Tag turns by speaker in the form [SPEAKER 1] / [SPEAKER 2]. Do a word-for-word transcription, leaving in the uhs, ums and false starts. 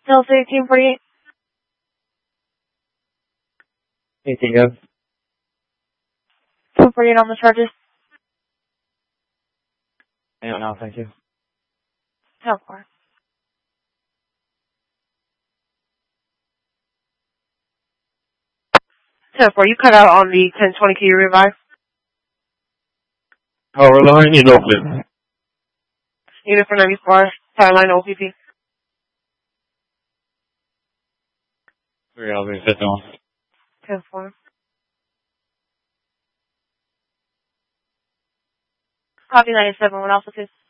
[SPEAKER 1] Delta eighteen forty-eight.
[SPEAKER 2] Anything else?
[SPEAKER 1] two forty-eight on the charges.
[SPEAKER 2] No, no, thank you.
[SPEAKER 1] ten four. ten four, you cut out on the ten twenty, can you revive?
[SPEAKER 3] Power line in Oakland.
[SPEAKER 1] Unit for ninety-four, power line O P P.
[SPEAKER 3] Three, I'll be sitting on.
[SPEAKER 1] ten four. Copy ninety-seven, what else is